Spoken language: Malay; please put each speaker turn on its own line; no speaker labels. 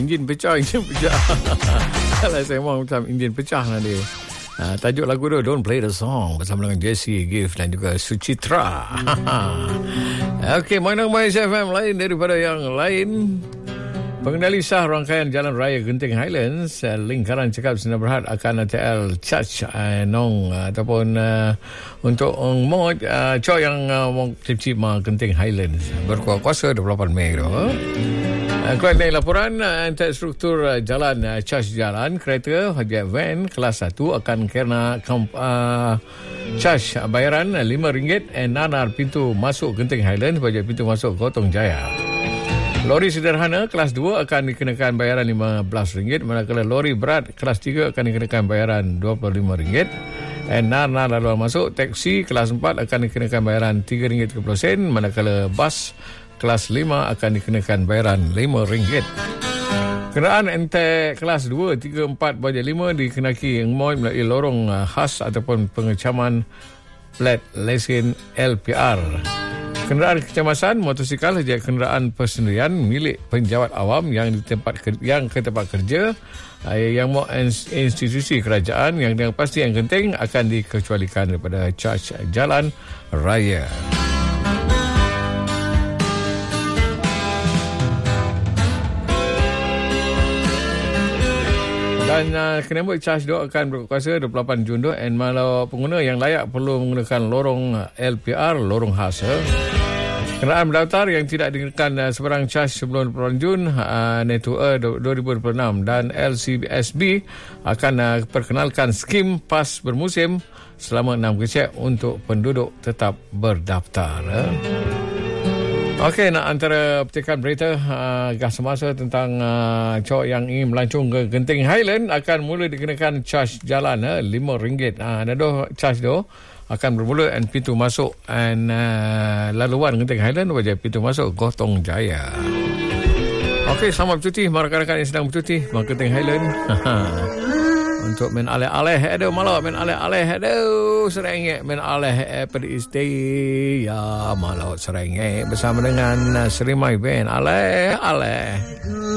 Enjin pecah. Kalau saya mahu macam enjin pecah lah dia. Tajuk lagu tu Don't Play the Song bersama dengan Jessie Gift dan juga Suchitra. Okey, mana Malaysia FM lain daripada yang lain. Pengendali sah rangkaian Jalan Raya Genting Highlands lingkaran cakap Sdn Bhd akan TL charge nong ataupun untuk mod cok yang cip Genting Highlands berkuasa 28 Mei tu. Kuat dari laporan untuk struktur jalan charge jalan kereta hajat van kelas 1 akan kena charge bayaran RM5 nanar pintu masuk Genting Highlands bagi pintu masuk Gotong Jaya. Lori sederhana kelas 2 akan dikenakan bayaran RM15, manakala lori berat kelas 3 akan dikenakan bayaran RM25. Nanar laluan masuk teksi kelas 4 akan dikenakan bayaran RM3.30, manakala bas kelas 5 akan dikenakan bayaran RM5. Kenderaan NT kelas 2, 3, 4, baja 5 dikenaki melalui lorong khas ataupun pengecaman plat lesen LPR. Kenderaan kecemasan motosikal saja kenderaan persendirian milik penjawat awam yang ke tempat kerja yang mau institusi kerajaan yang dengan pasti yang penting akan dikecualikan daripada charge jalan raya. Dan kenembut charge tu akan berkuasa 28 Jun tu, dan malau pengguna yang layak perlu menggunakan lorong LPR, lorong khas. Kenderaan berdaftar yang tidak dikenakan sebarang charge sebelum 28 Jun Network 2026 dan LCSB akan perkenalkan skim PAS bermusim selama 6 kecek untuk penduduk tetap berdaftar. Okey, nak antara petikan berita gas semasa tentang cowok yang ingin melancong ke Genting Highland akan mula dikenakan charge jalan RM5. Ada charge tu akan bermula dan pintu masuk dan laluan Genting Highland wajah pintu masuk Gotong Jaya. Okey, selamat bercuti rakan-rakan yang sedang bercuti di Genting Highland. Untuk main aleh-aleh ada malah main aleh-aleh ada serengek main aleh pedistay ya malah serengek bersama dengan Serimai Band aleh-aleh.